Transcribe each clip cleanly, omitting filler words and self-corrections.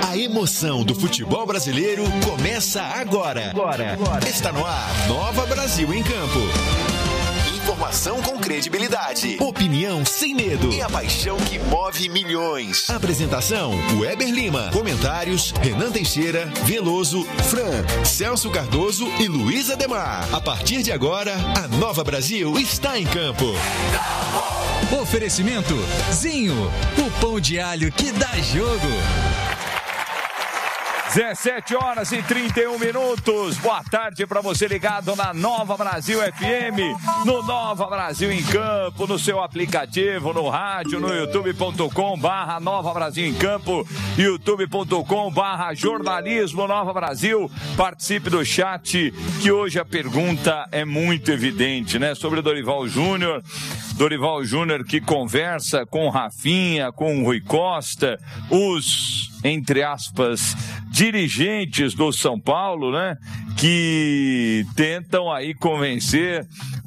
A emoção do futebol brasileiro começa agora. Está no ar, Nova Brasil em Campo. Informação com credibilidade, opinião sem medo e a paixão que move milhões. Apresentação, Weber Lima. Comentários, Renan Teixeira, Veloso, Fran, Celso Cardoso e Luiz Ademar. A partir de agora, a Nova Brasil está em campo. Oferecimento Zinho, o pão de alho que dá jogo. 17h31. Boa tarde para você ligado na Nova Brasil FM, no Nova Brasil em Campo, no seu aplicativo, no rádio, no youtube.com/Nova Brasil em Campo, youtube.com/jornalismo Nova Brasil. Participe do chat, que hoje a pergunta é muito evidente, né? Sobre o Dorival Júnior. Dorival Júnior que conversa com o Rafinha, com o Rui Costa, os, entre aspas, dirigentes do São Paulo, né? Que tentam aí convencer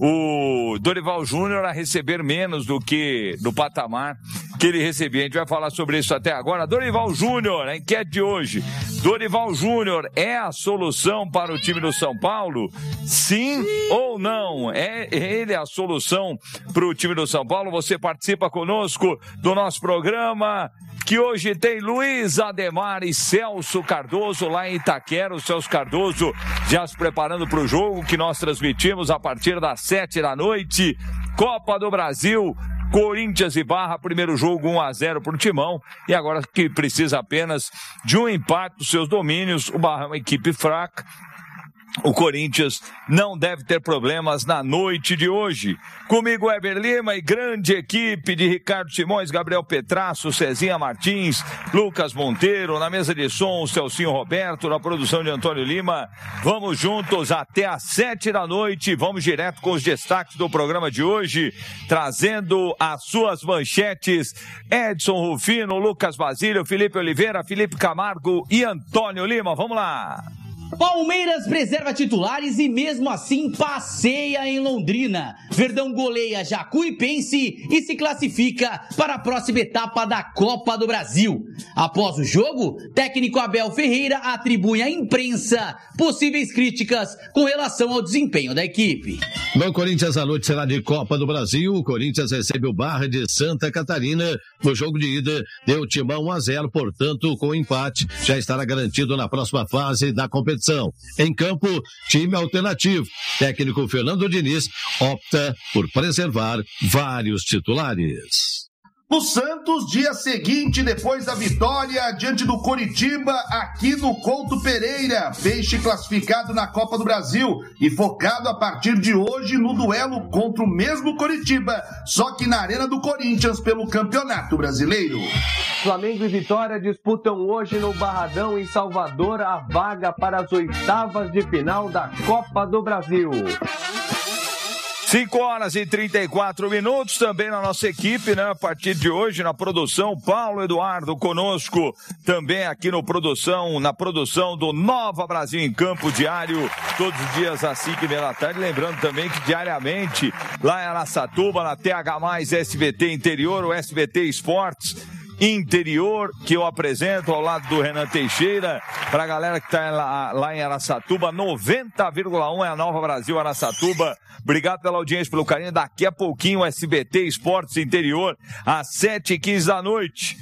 o Dorival Júnior a receber menos do que do patamar que ele recebia. A gente vai falar sobre isso até agora. Dorival Júnior, a enquete de hoje. Dorival Júnior é a solução para o time do São Paulo? Sim ou não? É ele a solução para o time do São Paulo? Você participa conosco do nosso programa, que hoje tem Luiz Ademar e Celso Cardoso lá em Itaquera. O Celso Cardoso já se preparando para o jogo que nós transmitimos a partir das 7h. Copa do Brasil, Corinthians e Barra, primeiro jogo 1-0 para o Timão, e agora que precisa apenas de um empate dos seus domínios. O Barra é uma equipe fraca. O Corinthians não deve ter problemas na noite de hoje. Comigo, Weber Lima e grande equipe de Ricardo Simões, Gabriel Petrasso, Cezinha Martins, Lucas Monteiro, na mesa de som, o Celcinho Roberto, na produção de Antônio Lima. Vamos juntos até às 7h. Vamos direto com os destaques do programa de hoje, trazendo as suas manchetes. Edson Rufino, Lucas Basílio, Felipe Oliveira, Felipe Camargo e Antônio Lima. Vamos lá! Palmeiras preserva titulares e mesmo assim passeia em Londrina. Verdão goleia Jacuipense e se classifica para a próxima etapa da Copa do Brasil. Após o jogo, técnico Abel Ferreira atribui à imprensa possíveis críticas com relação ao desempenho da equipe. No Corinthians, a noite será de Copa do Brasil. O Corinthians recebe o Barra de Santa Catarina. No jogo de ida, deu Timão 1-0, portanto, com empate, já estará garantido na próxima fase da competição. Em campo, time alternativo. Técnico Fernando Diniz opta por preservar vários titulares. O Santos, dia seguinte, depois da vitória diante do Coritiba, aqui no Couto Pereira. Peixe classificado na Copa do Brasil e focado a partir de hoje no duelo contra o mesmo Coritiba, só que na Arena do Corinthians pelo Campeonato Brasileiro. Flamengo e Vitória disputam hoje no Barradão, em Salvador, a vaga para as oitavas de final da Copa do Brasil. 5h34 também na nossa equipe, né? A partir de hoje, na produção, Paulo Eduardo conosco, também aqui na produção do Nova Brasil em Campo diário, todos os dias às 5h30. Lembrando também que diariamente, lá em Araçatuba, na TH+, SBT Interior, o SBT Esportes Interior, que eu apresento ao lado do Renan Teixeira, pra galera que tá lá em Araçatuba, 90,1 é a Nova Brasil Araçatuba. Obrigado pela audiência, pelo carinho. Daqui a pouquinho o SBT Esportes Interior, às 7h15.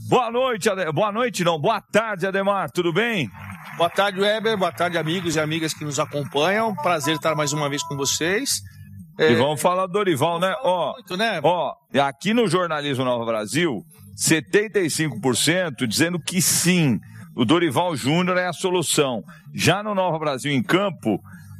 Boa tarde, Ademar, tudo bem? Boa tarde, Weber, boa tarde, amigos e amigas que nos acompanham. Prazer estar mais uma vez com vocês. E vamos falar do Dorival, né? Aqui no Jornalismo Nova Brasil, 75% dizendo que sim, o Dorival Júnior é a solução. Já no Nova Brasil em Campo,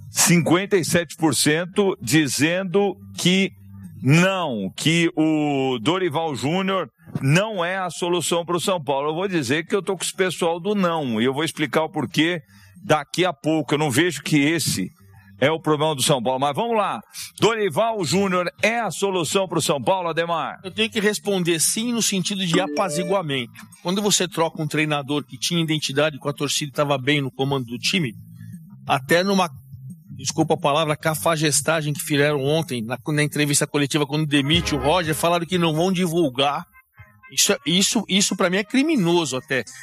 57% dizendo que não, que o Dorival Júnior não é a solução para o São Paulo. Eu vou dizer que eu tô com esse pessoal do não, e eu vou explicar o porquê daqui a pouco. Eu não vejo que esse é o problema do São Paulo, mas vamos lá. Dorival Júnior é a solução para o São Paulo, Ademar? Eu tenho que responder sim no sentido de apaziguamento. Quando você troca um treinador que tinha identidade com a torcida e estava bem no comando do time, até numa, desculpa a palavra, cafajestagem que fizeram ontem, na entrevista coletiva, quando demite o Roger, falaram que não vão divulgar. Isso para mim é criminoso até.